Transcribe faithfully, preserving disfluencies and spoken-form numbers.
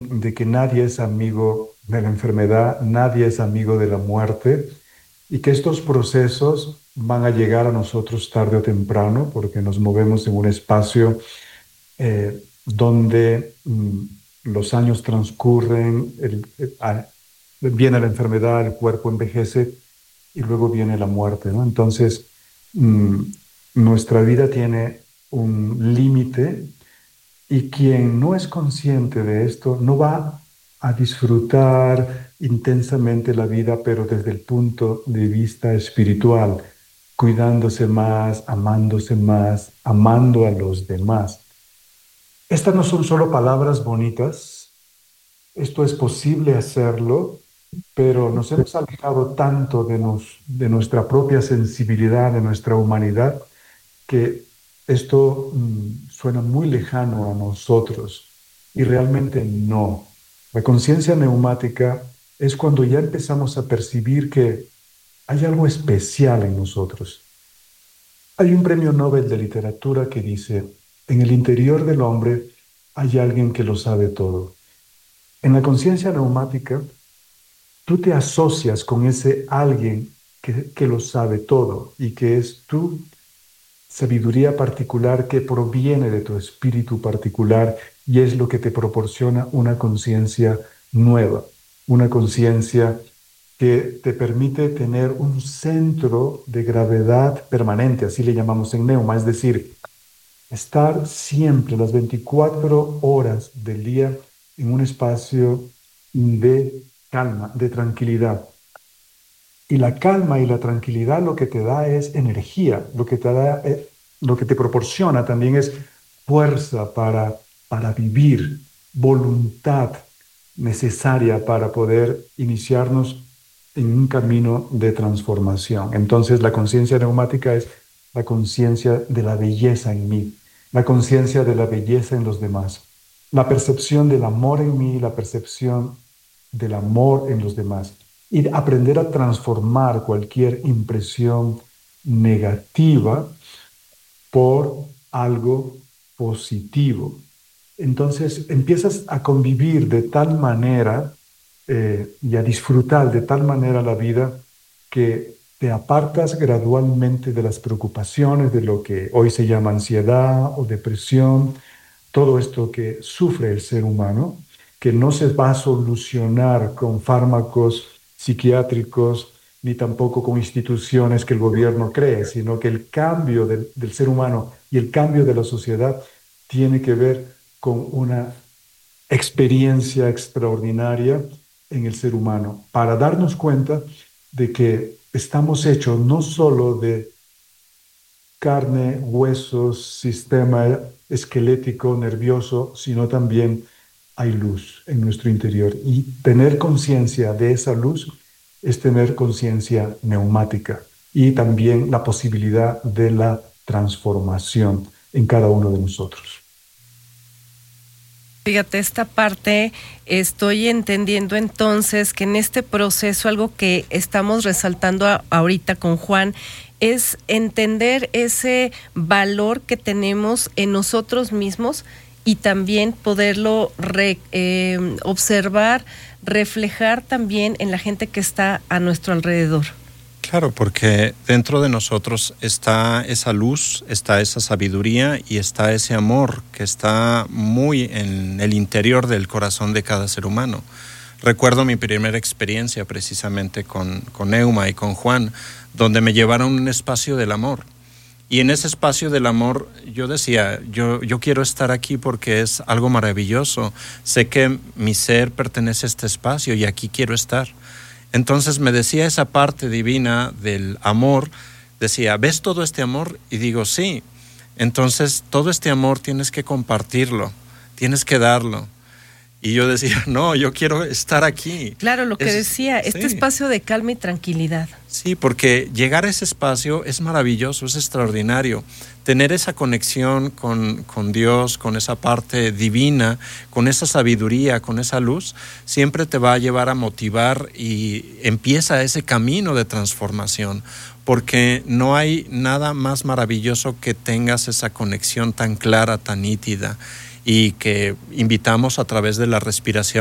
de que nadie es amigo de la enfermedad, nadie es amigo de la muerte y que estos procesos van a llegar a nosotros tarde o temprano porque nos movemos en un espacio eh, donde mm, los años transcurren, el- el- ah, viene la enfermedad, el cuerpo envejece y luego viene la muerte, ¿no? Entonces, mm, nuestra vida tiene un límite y quien no es consciente de esto no va a disfrutar intensamente la vida, pero desde el punto de vista espiritual, cuidándose más, amándose más, amando a los demás. Estas no son solo palabras bonitas, esto es posible hacerlo, pero nos hemos alejado tanto de, nos- de nuestra propia sensibilidad, de nuestra humanidad, que esto mm, suena muy lejano a nosotros y realmente no. La conciencia neumática es cuando ya empezamos a percibir que hay algo especial en nosotros. Hay un premio Nobel de literatura que dice, en el interior del hombre hay alguien que lo sabe todo. En la conciencia neumática, tú te asocias con ese alguien que, que lo sabe todo y que es tú sabiduría particular que proviene de tu espíritu particular y es lo que te proporciona una conciencia nueva, una conciencia que te permite tener un centro de gravedad permanente, así le llamamos en Neuma, es decir, estar siempre las veinticuatro horas del día en un espacio de calma, de tranquilidad. Y la calma y la tranquilidad lo que te da es energía, lo que te da, eh, lo que te proporciona también es fuerza para, para vivir, voluntad necesaria para poder iniciarnos en un camino de transformación. Entonces, la conciencia neumática es la conciencia de la belleza en mí, la conciencia de la belleza en los demás, la percepción del amor en mí, la percepción del amor en los demás y aprender a transformar cualquier impresión negativa por algo positivo. Entonces empiezas a convivir de tal manera eh, y a disfrutar de tal manera la vida que te apartas gradualmente de las preocupaciones, de lo que hoy se llama ansiedad o depresión, todo esto que sufre el ser humano, que no se va a solucionar con fármacos psiquiátricos ni tampoco con instituciones que el gobierno cree, sino que el cambio del, del ser humano y el cambio de la sociedad tiene que ver con una experiencia extraordinaria en el ser humano, para darnos cuenta de que estamos hechos no solo de carne, huesos, sistema esquelético, nervioso, sino también hay luz en nuestro interior. Y tener conciencia de esa luz es tener conciencia neumática y también la posibilidad de la transformación en cada uno de nosotros. Fíjate, esta parte estoy entendiendo entonces que en este proceso algo que estamos resaltando a, ahorita con Juan es entender ese valor que tenemos en nosotros mismos y también poderlo re, eh, observar, reflejar también en la gente que está a nuestro alrededor. Claro, porque dentro de nosotros está esa luz, está esa sabiduría y está ese amor que está muy en el interior del corazón de cada ser humano. Recuerdo mi primera experiencia precisamente con, con Neuma y con Juan, donde me llevaron a un espacio del amor. Y en ese espacio del amor yo decía, yo, yo quiero estar aquí porque es algo maravilloso. Sé que mi ser pertenece a este espacio y aquí quiero estar. Entonces me decía esa parte divina del amor, decía, ¿ves todo este amor? Y digo, sí. Entonces todo este amor tienes que compartirlo, tienes que darlo. Y yo decía, no, yo quiero estar aquí. Claro, lo que es, decía, este sí. espacio de calma y tranquilidad. Sí, porque llegar a ese espacio es maravilloso, es extraordinario. Tener esa conexión con, con Dios, con esa parte divina, con esa sabiduría, con esa luz, siempre te va a llevar a motivar y empieza ese camino de transformación, porque no hay nada más maravilloso que tengas esa conexión tan clara, tan nítida, y que invitamos a través de la respiración